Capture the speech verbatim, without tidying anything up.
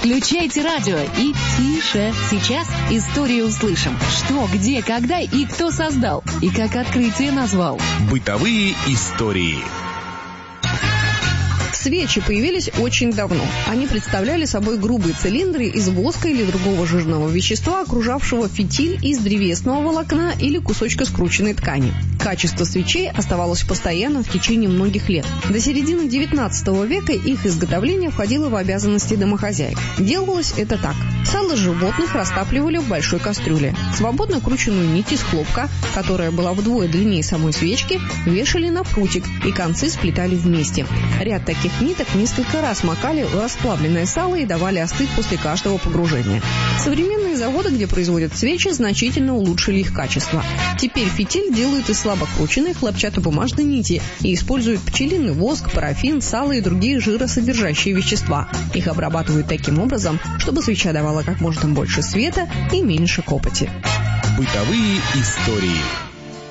Включайте радио и тише. Сейчас историю услышим. Что, где, когда и кто создал. И как открытие назвал. Бытовые истории. Свечи появились очень давно. Они представляли собой грубые цилиндры из воска или другого жирного вещества, окружавшего фитиль из древесного волокна или кусочка скрученной ткани. Качество свечей оставалось постоянным в течение многих лет. До середины девятнадцатого века их изготовление входило в обязанности домохозяек. Делалось это так. Сало животных растапливали в большой кастрюле. Свободно крученную нить из хлопка, которая была вдвое длиннее самой свечки, вешали на прутик и концы сплетали вместе. Ряд таких ниток несколько раз макали в расплавленное сало и давали остыть после каждого погружения. Современные заводы, где производят свечи, значительно улучшили их качество. Теперь фитиль делают из слабокрученной хлопчатобумажной нити и используют пчелиный воск, парафин, сало и другие жиросодержащие вещества. Их обрабатывают таким образом, чтобы свеча давала как можно больше света и меньше копоти. Бытовые истории.